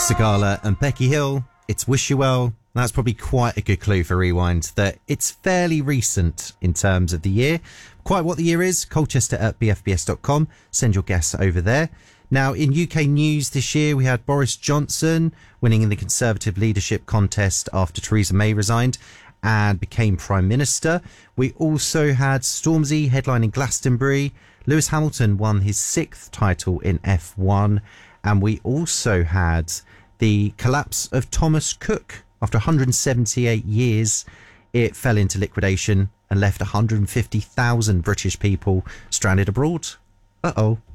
Sigala and Becky Hill, it's Wish You Well. That's probably quite a good clue for Rewind, that it's fairly recent in terms of the year. Quite what the year is, Colchester at bfbs.com. Send your guess over there. Now, in UK news this year, we had Boris Johnson winning in the Conservative leadership contest after Theresa May resigned and became Prime Minister. We also had Stormzy headlining Glastonbury. Lewis Hamilton won his 6th title in F1. And we also had the collapse of Thomas Cook. After 178 years, it fell into liquidation and left 150,000 British people stranded abroad. Uh-oh.